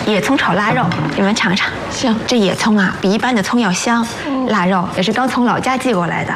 野葱炒腊肉，你们尝尝。 行， 这野葱啊，比一般的葱要香。腊肉也是刚从老家寄过来的。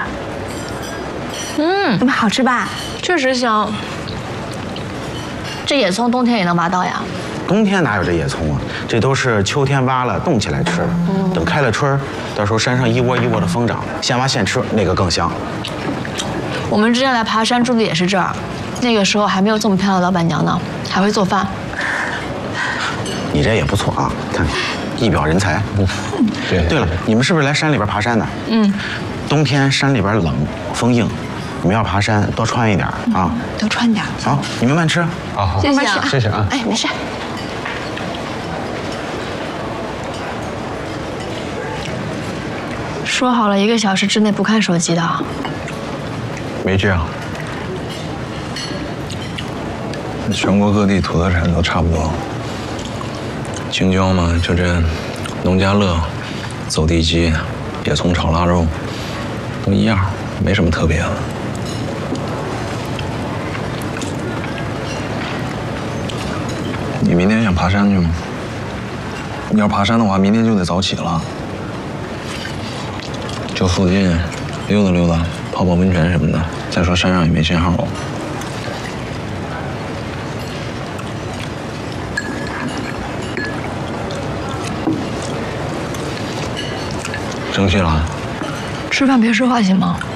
怎么好吃吧？ 确实香。这野葱冬天也能挖到呀？ 冬天哪有这野葱啊？这都是秋天挖了冻起来吃的。等开了春儿，到时候山上一窝一窝的疯长，现挖现吃，那个更香。 我们之前来爬山住的也是这儿，那个时候还没有这么漂亮的老板娘呢，还会做饭。 你这也不错啊，看，一表人才。对了，你们是不是来山里边爬山的？冬天山里边冷，风硬，你们要爬山多穿一点啊。 多穿点。 好，你们慢吃。 好， 谢谢啊， 谢谢啊。 哎，没事。 说好了1个小时之内不看手机的。 没这样。全国各地土特产都差不多。青椒嘛，就这农家乐、走地鸡、野葱炒腊肉，都一样，没什么特别的。你明天想爬山去吗？你要爬山的话，明天就得早起了。就附近溜达溜达，泡泡温泉什么的。再说山上也没信号。生气了？ 吃饭别说话行吗？